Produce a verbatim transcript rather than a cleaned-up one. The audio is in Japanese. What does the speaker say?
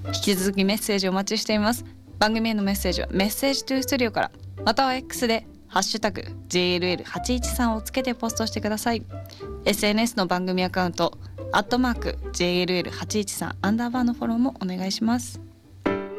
引き続きメッセージお待ちしています。番組へのメッセージはメッセージトゥースタジオから、または X でハッシュタグ ジェイエルエルはちいちさん をつけてポストしてください。 エスエヌエス の番組アカウントアットマーク ジェイエルエルはちいちさん アンダーバーのフォローもお願いします。